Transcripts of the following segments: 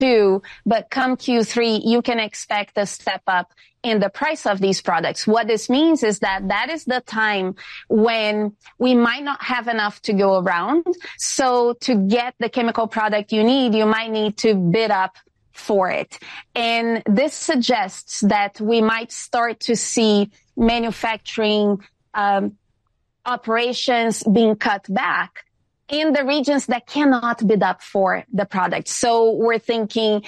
Q2, but come Q3, you can expect a step up in the price of these products. What this means is that is the time when we might not have enough to go around. So to get the chemical product you need, you might need to bid up for it. And this suggests that we might start to see manufacturing operations being cut back in the regions that cannot bid up for the product. So we're thinking,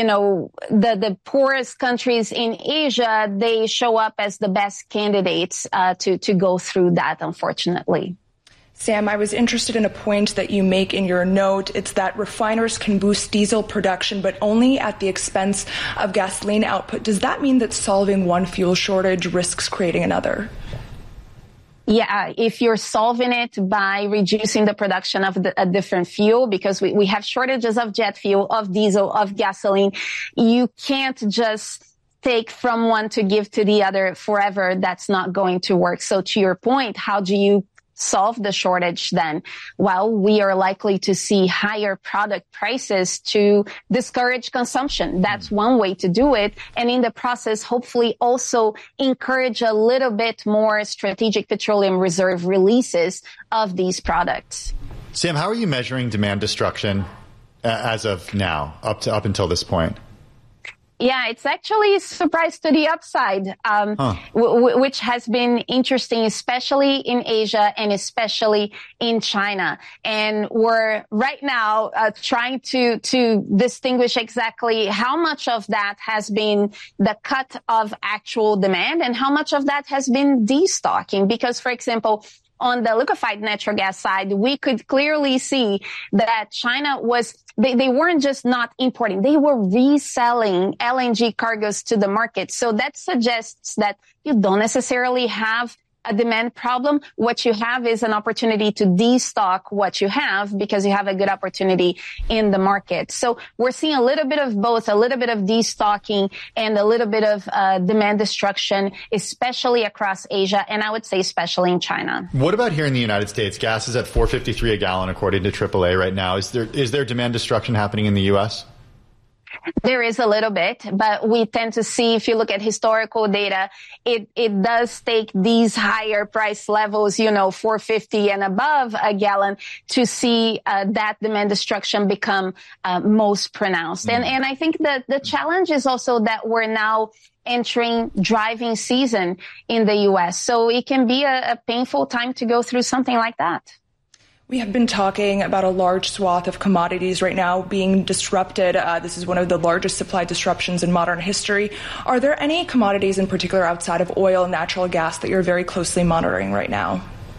the poorest countries in Asia, they show up as the best candidates to go through that, unfortunately. Sam, I was interested in a point that you make in your note. It's that refiners can boost diesel production, but only at the expense of gasoline output. Does that mean that solving one fuel shortage risks creating another? Yeah, if you're solving it by reducing the production of a different fuel, because we have shortages of jet fuel, of diesel, of gasoline, you can't just take from one to give to the other forever. That's not going to work. So to your point, how do you solve the shortage then? Well, we are likely to see higher product prices to discourage consumption. That's one way to do it. And in the process, hopefully also encourage a little bit more strategic petroleum reserve releases of these products. Sam, how are you measuring demand destruction as of now, up until this point? Yeah, it's actually a surprise to the upside, which has been interesting, especially in Asia and especially in China. And we're right now trying to distinguish exactly how much of that has been the cut of actual demand and how much of that has been destocking. Because, for example, on the liquefied natural gas side, we could clearly see that China they weren't just not importing, they were reselling LNG cargoes to the market. So that suggests that you don't necessarily have a demand problem. What you have is an opportunity to destock what you have because you have a good opportunity in the market. So we're seeing a little bit of both, a little bit of destocking and a little bit of demand destruction, especially across Asia, and I would say especially in China. What about here in the United States? Gas is at $4.53 a gallon according to AAA right now. Is there demand destruction happening in the U.S.? There is a little bit, but we tend to see, if you look at historical data, it does take these higher price levels, $4.50 and above a gallon to see that demand destruction become most pronounced. And I think that the challenge is also that we're now entering driving season in the U.S. So it can be a painful time to go through something like that. We have been talking about a large swath of commodities right now being disrupted. This is one of the largest supply disruptions in modern history. Are there any commodities in particular outside of oil and natural gas that you're very closely monitoring right now?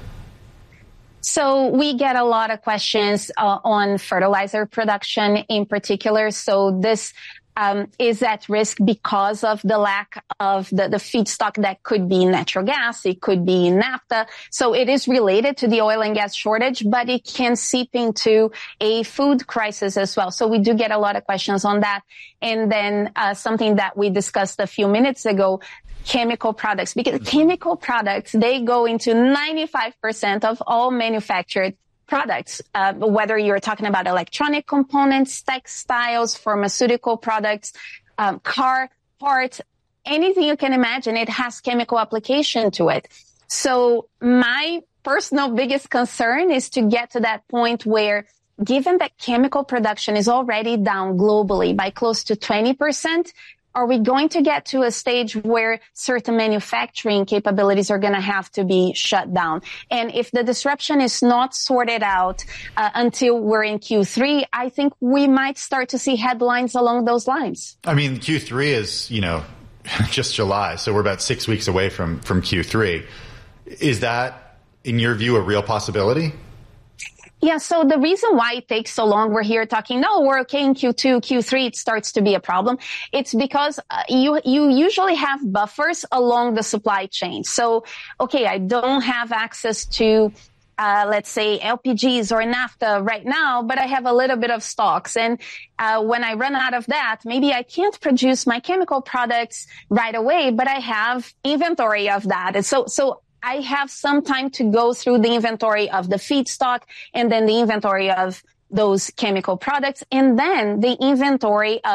So we get a lot of questions on fertilizer production in particular. So this is at risk because of the lack of the feedstock that could be natural gas. It could be naphtha. So it is related to the oil and gas shortage, but it can seep into a food crisis as well. So we do get a lot of questions on that. And then something that we discussed a few minutes ago, chemical products, because chemical products, they go into 95% of all manufactured products, whether you're talking about electronic components, textiles, pharmaceutical products, car parts, anything you can imagine, it has chemical application to it. So my personal biggest concern is to get to that point where, given that chemical production is already down globally by close to 20%, are we going to get to a stage where certain manufacturing capabilities are going to have to be shut down? And if the disruption is not sorted out until we're in Q3, I think we might start to see headlines along those lines. I mean, Q3 is, just July, so we're about 6 weeks away from Q3. Is that, in your view, a real possibility? Yeah, so the reason why it takes so long, we're here talking, no, we're okay in Q2, Q3, it starts to be a problem. It's because you usually have buffers along the supply chain. So, okay, I don't have access to, let's say, LPGs or naphtha right now, but I have a little bit of stocks. And when I run out of that, maybe I can't produce my chemical products right away, but I have inventory of that. And so I have some time to go through the inventory of the feedstock and then the inventory of those chemical products, and then the inventory